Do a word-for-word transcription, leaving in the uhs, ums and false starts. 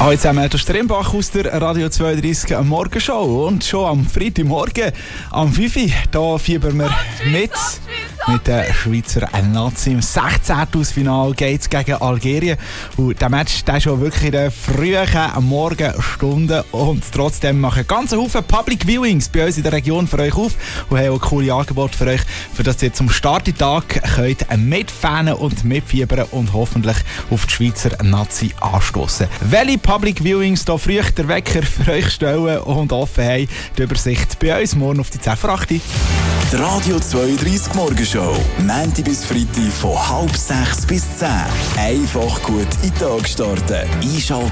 Hallo zusammen, das ist der Rimbach aus der Radio zweiunddreißig Morgenshow. Und schon am Freitagmorgen, am fünf Uhr, da fiebern wir mit. Mit der Schweizer Nazi im sechzehnten Ausfinale geht es gegen Algerien. Und der Match der ist schon wirklich in den frühen Morgenstunden. Und trotzdem machen ganz Haufen Public Viewings bei uns in der Region für euch auf und haben auch coole Angebote für euch, für das ihr zum Starttag könnt mitfanen und mitfiebern und hoffentlich auf die Schweizer Nazi anstoßen. Welche Public Viewings hier früh der Wecker für euch stellen und offen haben, die Übersicht bei uns morgen auf die zehn vor acht. Die Radio zweiunddreißig Morgenshow. Montag bis Freitag von halb sechs bis zehn. Einfach gut in den Tag starten. Einschalten